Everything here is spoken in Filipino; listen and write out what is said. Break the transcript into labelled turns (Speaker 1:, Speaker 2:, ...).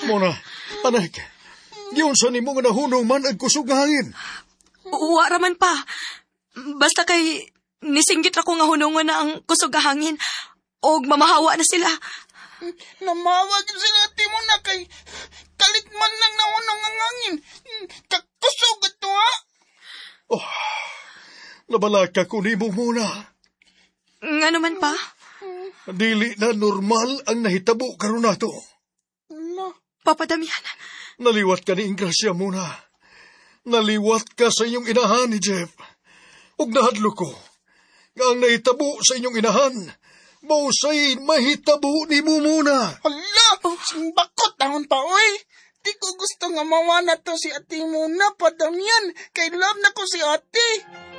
Speaker 1: Muna, anak, yun sa nimo nga nahunong man ang kusog nga hangin.
Speaker 2: Uwa raman pa. Basta kay nisinggit ako nga hunungan na ang kusog nga hangin og mamahawa na sila.
Speaker 3: Namawag sila ati mo na kay kalikman lang na unang ang hangin. Kakusog ito ha.
Speaker 1: Oh, nabalaka ko nimo muna.
Speaker 2: Nga naman pa?
Speaker 1: Dili na normal ang nahitabo karon nato.
Speaker 2: Papa Damian.
Speaker 1: Naliwat ka ni Ingrasya muna. Naliwat ka sa inyong inahan ni Jeff. Ug nahadlo ko nga ang nahitabo sa inyong inahan, mausay mahitabo ni mo muna.
Speaker 3: Hala, simbakot ahon pa, oy. Di ko gusto nga mawana to si ate muna, Padamyan. Kay love na ko si ate.